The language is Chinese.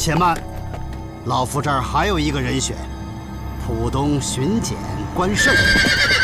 且慢，老夫这儿还有一个人选，浦东巡检关胜。